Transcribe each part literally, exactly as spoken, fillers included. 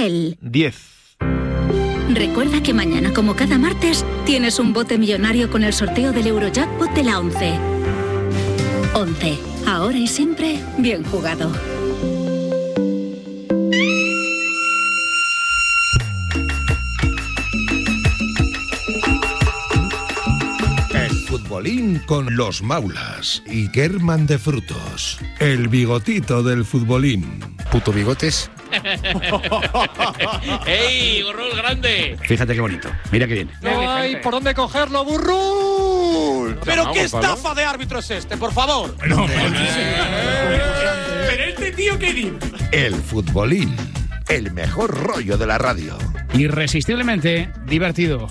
el diez. Recuerda que mañana, como cada martes, tienes un bote millonario con el sorteo del Eurojackpot de la once. once. Ahora y siempre, bien jugado. Futbolín con los Maulas y Kerman de Frutos. El bigotito del futbolín. Puto bigotes. ¡Ey, gorrol grande! Fíjate qué bonito. Mira qué bien. No hay por dónde cogerlo, burro. ¿Pero qué estafa de árbitro es este, por favor? No, ¿Pero este tío qué dice? El futbolín. El mejor rollo de la radio. irresistiblemente divertido.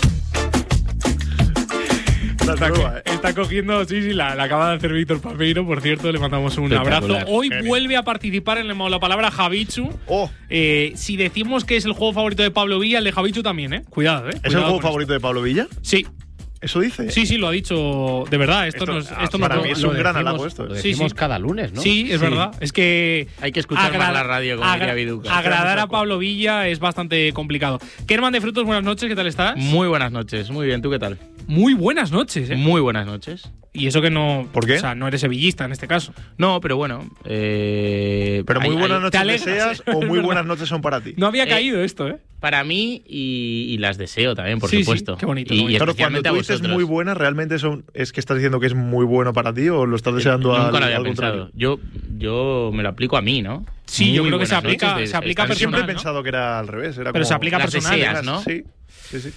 Está, está cogiendo, sí, sí, la, la acaba de hacer Víctor Papeiro, por cierto, le mandamos un abrazo. Hoy vuelve a participar en la palabra Javichu. Oh. Eh, si decimos que es el juego favorito de Pablo Villa, el de Javichu también, ¿eh? Cuidado, ¿eh? ¿Es Cuidado el juego con favorito esto. de Pablo Villa? Sí. ¿Eso dice? Sí, sí, lo ha dicho de verdad. Esto, Esto, no es, ah, esto para no mí es lo un gran decimos- halago esto. Lo Sí, decimos sí. cada lunes, ¿no? Sí, es verdad. Es que Hay que escuchar más agra- la radio, como agra- diría Viduca. Agradar a Pablo Villa es bastante complicado. Kerman de Frutos, buenas noches, ¿qué tal estás? Muy buenas noches, muy bien, ¿tú qué tal? Muy buenas noches, ¿eh? Muy buenas noches. Y eso que no… ¿Por qué? O sea, no eres sevillista en este caso. No, pero bueno. Eh, Pero muy hay- buenas hay- noches te alegras, deseas ¿eh? o Es muy verdad. buenas noches son para ti. No había Eh, caído esto, ¿eh? Para mí y, y las deseo también, por Sí, sí, supuesto. qué bonito, Y, qué bonito. y Claro, cuando especialmente tú a dices vosotros. muy buenas, ¿realmente son, es que estás diciendo que es muy bueno para ti o lo estás deseando a Nunca lo había al pensado. contrario? Yo, yo me lo aplico a mí, ¿no? Sí, yo Muy creo que se buenas aplica- noches de- se aplica estar- Siempre he personal, ¿no? pensado que era al revés. Era Pero como, se aplica las personal. deseas, ¿no? Sí, sí, sí.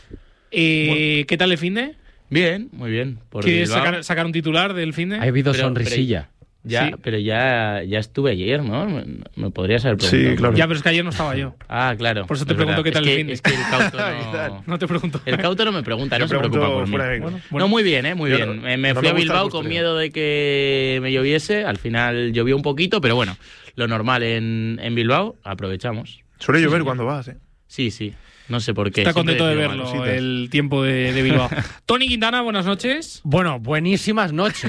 Eh, ¿Qué tal el finde? Bien, muy bien. Por ¿Quieres Bilbao. sacar, sacar un titular del finde? Ha habido Pero- sonrisilla. Ya, Sí. pero ya, ya estuve ayer, ¿no? Me, me podrías haber Sí, preguntado. claro. Ya, pero es que ayer no estaba yo. Ah, claro. Por eso te es pregunto verdad. qué tal es el que, finde. Es que el cauto Tal. no… No te pregunto. El cauto no me pregunta, no Yo se preocupa pregunto por mí. fuera de micro. Bueno, No, muy bien, ¿eh? Muy Yo bien. no- Eh, me no fui me a gusta Bilbao justo, con tío. miedo de que me lloviese. Al final llovió un poquito, pero bueno, lo normal en, en Bilbao, aprovechamos. Suele llover Sí, sí. cuando vas, ¿eh? Sí, sí. No sé por qué. Está siempre contento de decido verlo, mal. cositas. el tiempo de, de Bilbao. Tony Quintana, buenas noches. Bueno, buenísimas noches.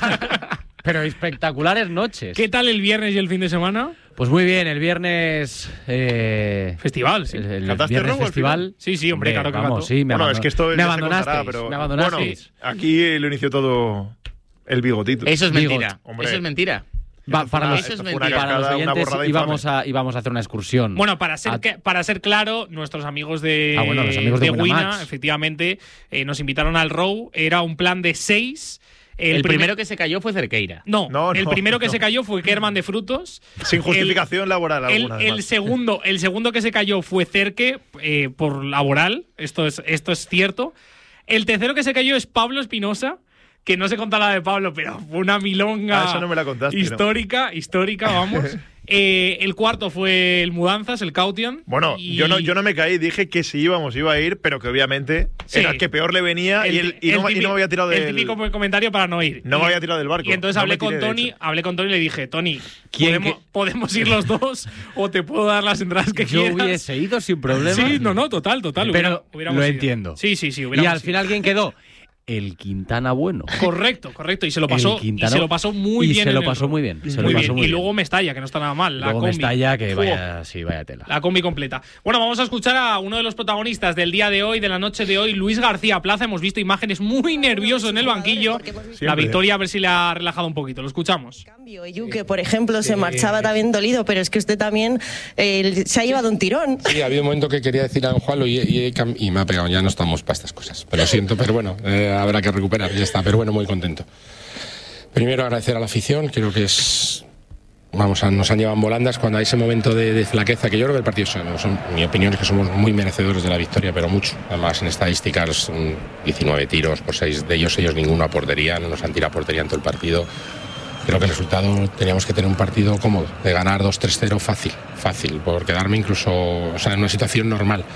Pero espectaculares noches. ¿Qué tal el viernes y el fin de semana? Pues muy bien, el viernes… Eh, Festival, sí. el, el ¿Cantaste viernes robo al festival. Sí, sí, hombre, claro que vamos, cantó. sí, me Bueno, abandon- es que esto me ya se abandonasteis, contará, pero me bueno, abandonasteis. aquí lo inició todo el bigotito. Eso es Bigot. mentira. Hombre. Eso es mentira. Va- Esto fue para una- los, eso es esto fue mentira. una para los cascada, una oyentes borrada íbamos infame. a, íbamos a hacer una excursión. Bueno, para ser, A- que- para ser claro, nuestros amigos de, Ah, bueno, los amigos de Wina, Winamax. efectivamente, eh, nos invitaron al Row. Era un plan de seis. El, primer- primero que se cayó fue Cerqueira. No, No, el no, primero que no. se cayó fue Kerman de Frutos. Sin justificación laboral El, alguna. el además. segundo, el segundo que se cayó fue Cerque eh, por laboral. Esto es, esto es cierto. El tercero que se cayó es Pablo Espinosa, que no se conta la de Pablo, pero fue una milonga Ah, esa no me la contaste, ¿no? histórica, histórica, vamos. Eh, el cuarto fue el Mudanzas, el Caution. Bueno, y- yo no, yo no me caí, dije que si íbamos iba a ir, pero que obviamente Sí. era el que peor le venía y, él- y el no, y no me había tirado El del… típico comentario para no ir. No Y- me había tirado del barco. Y entonces No hablé me tiré, con de Tony, hecho. hablé con Tony y le dije, Tony, ¿Quién ¿podemos, que- podemos ir los dos o te puedo dar las entradas que Yo quieras? hubiese ido sin problema. Sí, no, no, total, total. Pero hubiera- hubiéramos lo ido. entiendo. Sí, sí, sí. Y hubiéramos al ido. final, ¿quién quedó? El Quintana bueno. Correcto, correcto. Y se lo pasó, El y Quintana- se lo pasó muy y bien. se en lo el pasó Row. muy bien, se Muy lo bien. pasó muy y bien. luego Mestalla, que no está nada mal. La Luego combi. Mestalla, que Fu, vaya, sí, vaya tela. La combi completa. Bueno, vamos a escuchar a uno de los protagonistas del día de hoy, de la noche de hoy, Luis García Plaza. Hemos visto imágenes muy nervioso en el banquillo. La Siempre. victoria, a ver si le ha relajado un poquito. Lo escuchamos. Yu, que por ejemplo se marchaba también dolido, pero es que usted también eh, se ha llevado un tirón. Sí, ha habido un momento que quería decir a Don Juanlo y, y, he cam- y me ha pegado. Ya no estamos para estas cosas. Pero lo siento, pero bueno, eh, habrá que recuperar, ya está. Pero bueno, muy contento. Primero agradecer a la afición, creo que es… Vamos, a- nos han llevado en volandas cuando hay ese momento de, de flaqueza, que yo creo que el partido, son, son- mi opinión es que somos muy merecedores de la victoria, pero mucho. Además, en estadísticas, mm, diecinueve tiros por seis de ellos, ellos ninguno a portería, no nos han tirado a portería en todo el partido. Creo que el resultado teníamos que tener un partido cómodo, de ganar dos tres cero fácil, fácil, por quedarme incluso, o sea, en una situación normal.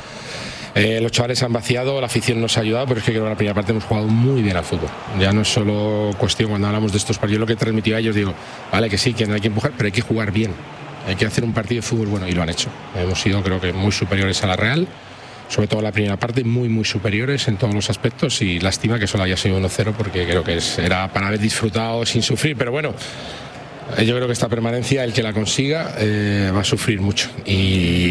Eh, los chavales han vaciado, la afición nos ha ayudado, pero es que creo que en la primera parte hemos jugado muy bien al fútbol. Ya no es solo cuestión cuando hablamos de estos partidos, yo lo que he transmitido a ellos digo, vale, que sí, que no hay que empujar, pero hay que jugar bien. Hay que hacer un partido de fútbol bueno y lo han hecho. Hemos sido, creo que, muy superiores a la Real, sobre todo en la primera parte, muy, muy superiores en todos los aspectos y lástima que solo haya sido uno cero porque creo que es, era para haber disfrutado sin sufrir, pero bueno. Yo creo que esta permanencia, el que la consiga, eh, va a sufrir mucho. Y